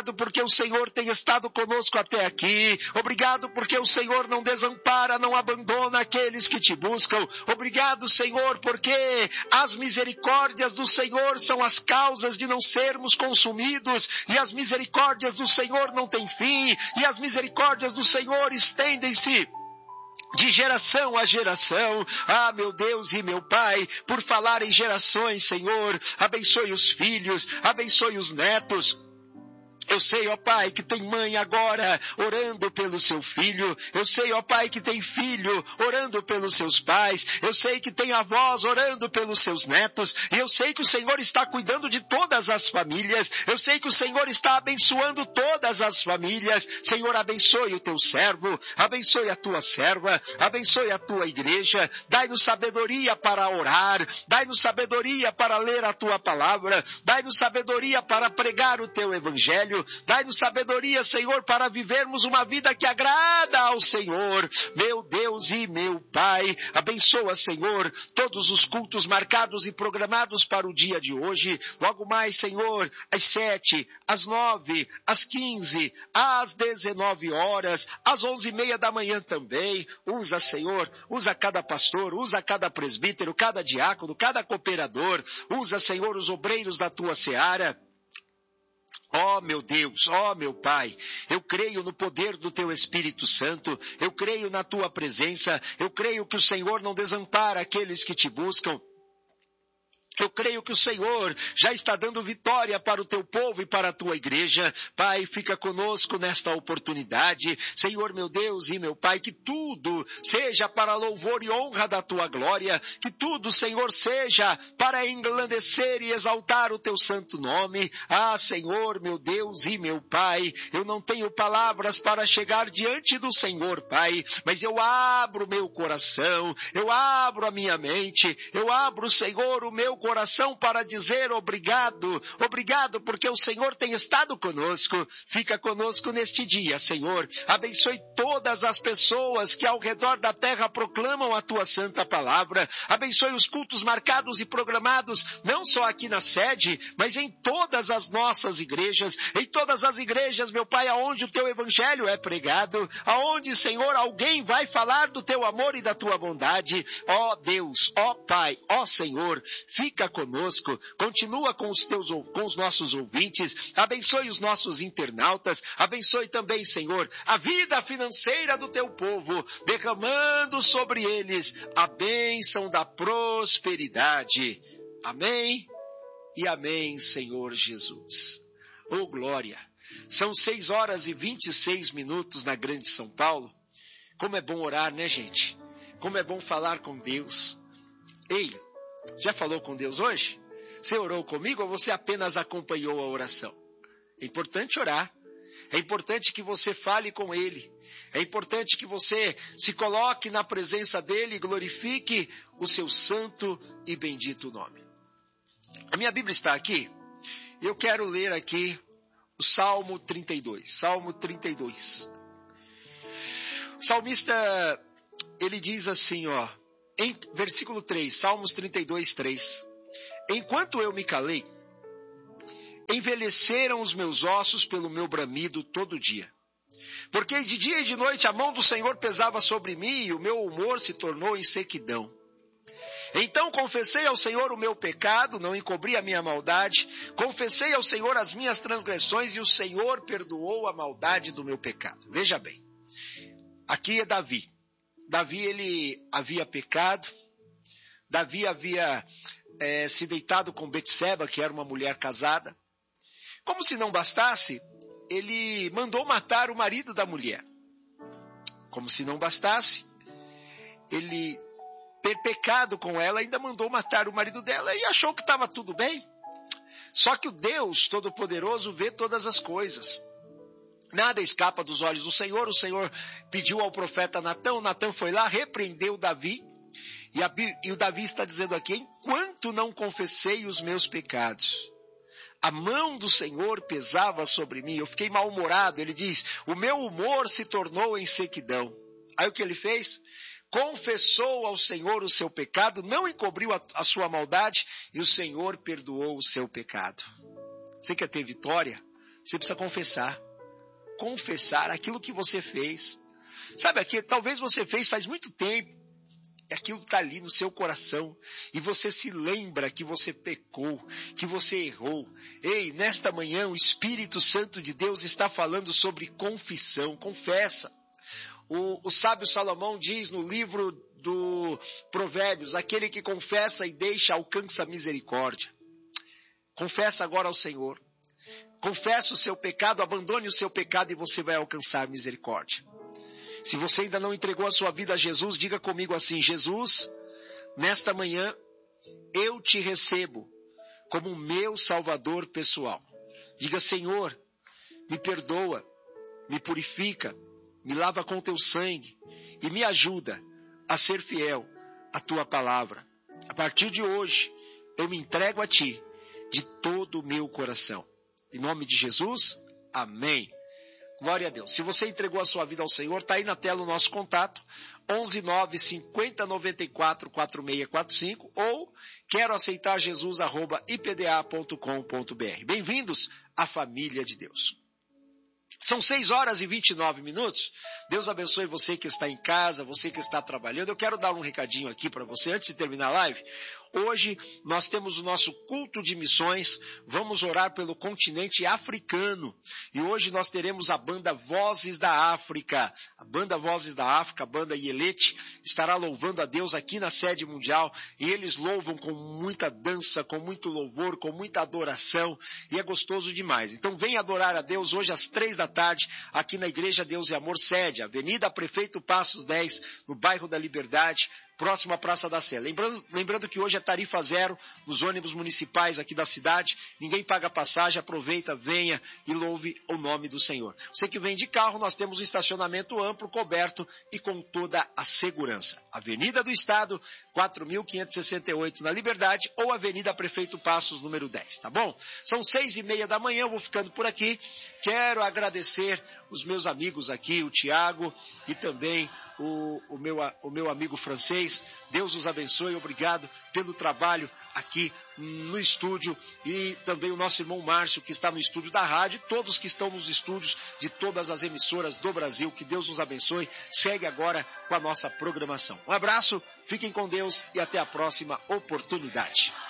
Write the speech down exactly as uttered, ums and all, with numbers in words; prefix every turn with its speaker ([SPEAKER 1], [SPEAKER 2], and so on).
[SPEAKER 1] Obrigado porque o Senhor tem estado conosco até aqui. Obrigado porque o Senhor não desampara, não abandona aqueles que te buscam. Obrigado, Senhor, porque as misericórdias do Senhor são as causas de não sermos consumidos, e as misericórdias do Senhor não têm fim, e as misericórdias do Senhor estendem-se de geração a geração. Ah, meu Deus e meu Pai, por falar em gerações, Senhor, abençoe os filhos, abençoe os netos. Eu sei, ó Pai, que tem mãe agora orando pelo seu filho. Eu sei, ó Pai, que tem filho orando pelos seus pais. Eu sei que tem avós orando pelos seus netos. E eu sei que o Senhor está cuidando de todas as famílias. Eu sei que o Senhor está abençoando todas as famílias. Senhor, abençoe o teu servo, abençoe a tua serva, abençoe a tua igreja. Dai-nos sabedoria para orar, dai-nos sabedoria para ler a tua palavra, dai-nos sabedoria para pregar o teu evangelho. Dai-nos sabedoria, Senhor, para vivermos uma vida que agrada ao Senhor. Meu Deus e meu Pai, abençoa, Senhor, todos os cultos marcados e programados para o dia de hoje. Logo mais, Senhor, às sete, às nove, às quinze, às dezenove horas, às onze e meia da manhã também. Usa, Senhor, usa cada pastor, usa cada presbítero, cada diácono, cada cooperador. Usa, Senhor, os obreiros da tua seara. Ó, meu Deus, ó, meu Pai, eu creio no poder do Teu Espírito Santo, eu creio na Tua presença, eu creio que o Senhor não desampara aqueles que te buscam. Eu creio que o Senhor já está dando vitória para o teu povo e para a tua igreja. Pai, fica conosco nesta oportunidade. Senhor, meu Deus e meu Pai, que tudo seja para louvor e honra da tua glória. Que tudo, Senhor, seja para engrandecer e exaltar o teu santo nome. Ah, Senhor, meu Deus e meu Pai, eu não tenho palavras para chegar diante do Senhor, Pai, mas eu abro meu coração, eu abro a minha mente, eu abro, Senhor, o meu coração. coração para dizer obrigado, obrigado porque o Senhor tem estado conosco. Fica conosco neste dia, Senhor. Abençoe todas as pessoas que ao redor da terra proclamam a tua santa palavra. Abençoe os cultos marcados e programados, não só aqui na sede, mas em todas as nossas igrejas, em todas as igrejas, meu Pai, aonde o teu evangelho é pregado, aonde, Senhor, alguém vai falar do teu amor e da tua bondade. Ó Deus, ó Pai, ó Senhor, fica Fica conosco, continua com os teus, com os nossos ouvintes, abençoe os nossos internautas, abençoe também, Senhor, a vida financeira do teu povo, derramando sobre eles a bênção da prosperidade. Amém e amém, Senhor Jesus. Oh, glória! São seis horas e vinte e seis minutos na Grande São Paulo. Como é bom orar, né, gente? Como é bom falar com Deus. Ei, você já falou com Deus hoje? Você orou comigo ou você apenas acompanhou a oração? É importante orar. É importante que você fale com Ele. É importante que você se coloque na presença dEle e glorifique o seu santo e bendito nome. A minha Bíblia está aqui. E eu quero ler aqui o Salmo trinta e dois. Salmo trinta e dois. O salmista, ele diz assim, ó. Em versículo três, Salmos trinta e dois, três. Enquanto eu me calei, envelheceram os meus ossos pelo meu bramido todo dia. Porque de dia e de noite a mão do Senhor pesava sobre mim e o meu humor se tornou em sequidão. Então confessei ao Senhor o meu pecado, não encobri a minha maldade. Confessei ao Senhor as minhas transgressões e o Senhor perdoou a maldade do meu pecado. Veja bem, aqui é Davi. Davi, ele havia pecado, Davi havia é, se deitado com Betseba, que era uma mulher casada. Como se não bastasse, ele mandou matar o marido da mulher. Como se não bastasse, ele ter pecado com ela, ainda mandou matar o marido dela e achou que estava tudo bem. Só que o Deus Todo-Poderoso vê todas as coisas. Nada escapa dos olhos do Senhor. O Senhor pediu ao profeta Natã, Natã foi lá, repreendeu Davi, e, a, e o Davi está dizendo aqui, enquanto não confessei os meus pecados, a mão do Senhor pesava sobre mim, eu fiquei mal-humorado. Ele diz, o meu humor se tornou em sequidão. Aí o que ele fez? Confessou ao Senhor o seu pecado, não encobriu a, a sua maldade, e o Senhor perdoou o seu pecado. Você quer ter vitória? Você precisa confessar. Confessar aquilo que você fez. Sabe, aqui, talvez você fez faz muito tempo. E aquilo está ali no seu coração. E você se lembra que você pecou, que você errou. Ei, nesta manhã o Espírito Santo de Deus está falando sobre confissão. Confessa. O, o sábio Salomão diz no livro do Provérbios, aquele que confessa e deixa alcança misericórdia. Confessa agora ao Senhor. Confessa o seu pecado, abandone o seu pecado e você vai alcançar misericórdia. Se você ainda não entregou a sua vida a Jesus, diga comigo assim: Jesus, nesta manhã eu te recebo como meu Salvador pessoal. Diga: Senhor, me perdoa, me purifica, me lava com teu sangue e me ajuda a ser fiel à tua palavra. A partir de hoje, eu me entrego a ti de todo o meu coração. Em nome de Jesus, amém. Glória a Deus. Se você entregou a sua vida ao Senhor, está aí na tela o nosso contato, onze nove cinquenta noventa e quatro quarenta e seis quarenta e cinco, ou quero aceitar Jesus, arroba i p d a ponto com ponto b r. Bem-vindos à família de Deus. São seis horas e vinte e nove minutos. Deus abençoe você que está em casa, você que está trabalhando. Eu quero dar um recadinho aqui para você antes de terminar a live. Hoje nós temos o nosso culto de missões, vamos orar pelo continente africano. E hoje nós teremos a banda Vozes da África. A banda Vozes da África, a banda Yelete, estará louvando a Deus aqui na sede mundial. E eles louvam com muita dança, com muito louvor, com muita adoração. E é gostoso demais. Então venha adorar a Deus hoje às três da tarde, aqui na Igreja Deus e Amor Sede, Avenida Prefeito Passos dez, no bairro da Liberdade, próximo à Praça da Sé. Lembrando, lembrando que hoje é tarifa zero nos ônibus municipais aqui da cidade. Ninguém paga passagem, aproveita, venha e louve o nome do Senhor. Você que vem de carro, nós temos um estacionamento amplo, coberto e com toda a segurança. Avenida do Estado, quatro mil quinhentos e sessenta e oito na Liberdade, ou Avenida Prefeito Passos, número dez, tá bom? São seis e meia da manhã, eu vou ficando por aqui. Quero agradecer os meus amigos aqui, o Tiago e também O, o, meu, o meu amigo francês. Deus os abençoe, obrigado pelo trabalho aqui no estúdio, e também o nosso irmão Márcio, que está no estúdio da rádio, todos que estão nos estúdios de todas as emissoras do Brasil, que Deus nos abençoe. Segue agora com a nossa programação. Um abraço, fiquem com Deus e até a próxima oportunidade.